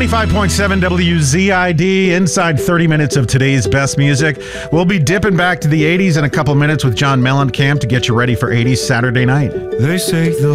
95.7 WZID, inside 30 minutes of today's best music. We'll be dipping back to the 80s in a couple minutes with John Mellencamp to get you ready for 80s Saturday night. They say the